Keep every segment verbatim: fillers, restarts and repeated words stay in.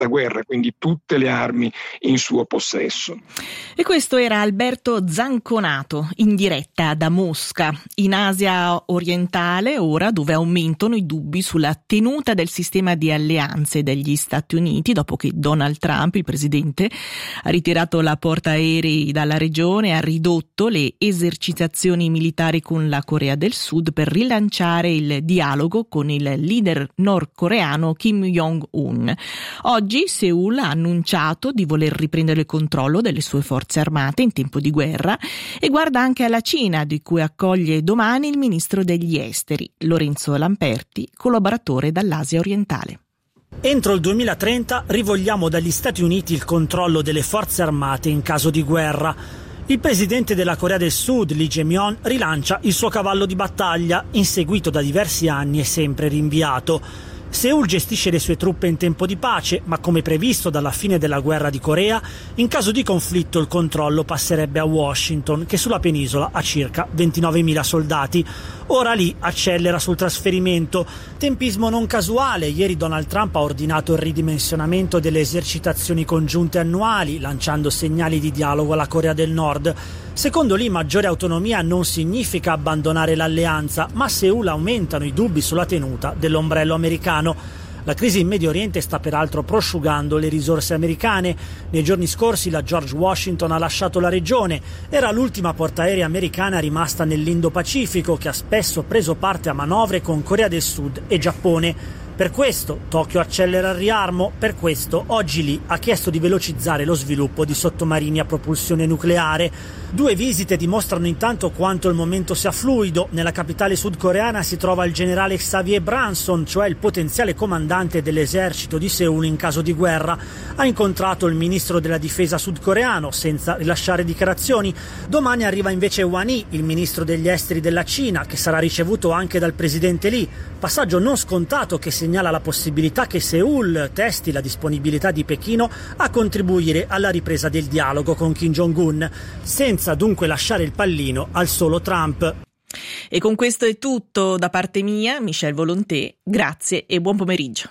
da guerra, quindi tutte le armi in suo possesso. E questo era Alberto Zanconato in diretta da Mosca, in Asia orientale, ora, dove aumentano i dubbi sulla tenuta del sistema di alleanze degli Stati Uniti dopo che Donald Trump, il presidente, ha ritirato la portaerei dalla regione e ha ridotto le esercitazioni militari con la Corea del Sud per rilanciare il dialogo con il leader nordcoreano Kim Jong-un. Oggi Seul ha annunciato di voler riprendere il controllo delle sue forze armate in tempo di guerra e guarda anche alla Cina, di cui accoglie domani il ministro degli esteri, Lorenzo Lamperti, collaboratore dall'Asia orientale. Entro il duemilatrenta rivogliamo dagli Stati Uniti il controllo delle forze armate in caso di guerra. Il presidente della Corea del Sud, Lee Jae-myung, rilancia il suo cavallo di battaglia, inseguito da diversi anni e sempre rinviato. Seul gestisce le sue truppe in tempo di pace, ma come previsto dalla fine della guerra di Corea, in caso di conflitto il controllo passerebbe a Washington, che sulla penisola ha circa ventinovemila soldati. Ora Lee accelera sul trasferimento. Tempismo non casuale. Ieri Donald Trump ha ordinato il ridimensionamento delle esercitazioni congiunte annuali, lanciando segnali di dialogo alla Corea del Nord. Secondo Lee, maggiore autonomia non significa abbandonare l'alleanza, ma a Seul aumentano i dubbi sulla tenuta dell'ombrello americano. La crisi in Medio Oriente sta peraltro prosciugando le risorse americane. Nei giorni scorsi la George Washington ha lasciato la regione. Era l'ultima portaerei americana rimasta nell'Indo-Pacifico, che ha spesso preso parte a manovre con Corea del Sud e Giappone. Per questo Tokyo accelera il riarmo, per questo oggi Lee ha chiesto di velocizzare lo sviluppo di sottomarini a propulsione nucleare. Due visite dimostrano intanto quanto il momento sia fluido. Nella capitale sudcoreana si trova il generale Xavier Branson, cioè il potenziale comandante dell'esercito di Seul in caso di guerra. Ha incontrato il ministro della difesa sudcoreano senza rilasciare dichiarazioni. Domani arriva invece Wang Yi, il ministro degli esteri della Cina, che sarà ricevuto anche dal presidente Lee. Passaggio non scontato che segnala la possibilità che Seul testi la disponibilità di Pechino a contribuire alla ripresa del dialogo con Kim Jong-un, senza dunque lasciare il pallino al solo Trump. E con questo è tutto da parte mia, Michelle Volonté. Grazie e buon pomeriggio.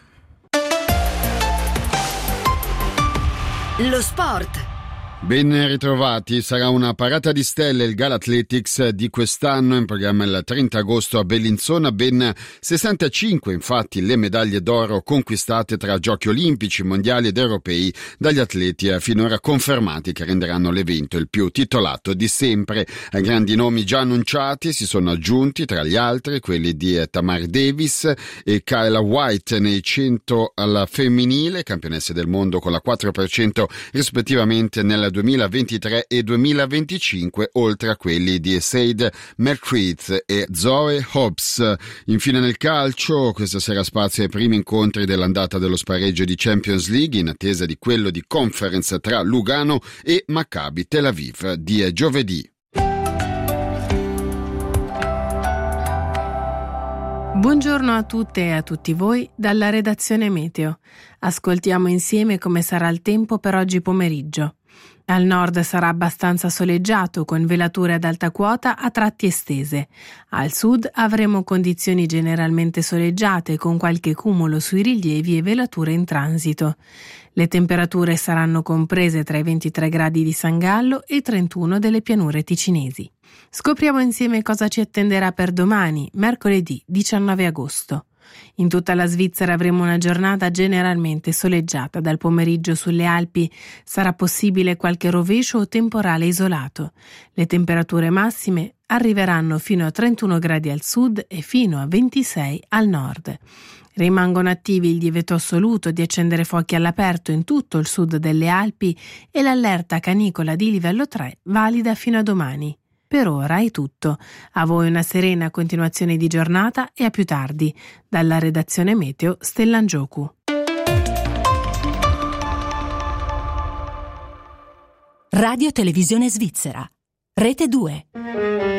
Lo sport. Ben ritrovati, sarà una parata di stelle il Gala Athletics di quest'anno, in programma il trenta agosto a Bellinzona, ben sessantacinque infatti le medaglie d'oro conquistate tra giochi olimpici, mondiali ed europei dagli atleti finora confermati che renderanno l'evento il più titolato di sempre. Ai grandi nomi già annunciati si sono aggiunti tra gli altri quelli di Tamar Davis e Kayla White nei cento alla femminile, campionesse del mondo con la quattro per cento rispettivamente nel duemilaventitré e duemilaventicinque, oltre a quelli di Said McCreath e Zoe Hobbs. Infine nel calcio, questa sera spazio ai primi incontri dell'andata dello spareggio di Champions League in attesa di quello di Conference tra Lugano e Maccabi Tel Aviv di giovedì. Buongiorno a tutte e a tutti voi dalla redazione Meteo. Ascoltiamo insieme come sarà il tempo per oggi pomeriggio. Al nord sarà abbastanza soleggiato con velature ad alta quota a tratti estese. Al sud avremo condizioni generalmente soleggiate con qualche cumulo sui rilievi e velature in transito. Le temperature saranno comprese tra i ventitré gradi di San Gallo e i trentuno delle pianure ticinesi. Scopriamo insieme cosa ci attenderà per domani, mercoledì diciannove agosto. In tutta la Svizzera avremo una giornata generalmente soleggiata. Dal pomeriggio sulle Alpi sarà possibile qualche rovescio o temporale isolato. Le temperature massime arriveranno fino a trentuno gradi al sud e fino a ventisei al nord. Rimangono attivi il divieto assoluto di accendere fuochi all'aperto in tutto il sud delle Alpi e l'allerta canicola di livello tre valida fino a domani. Per ora è tutto. A voi una serena continuazione di giornata e a più tardi. Dalla redazione Meteo, Stellan Giocu. Radio Televisione Svizzera. Rete due.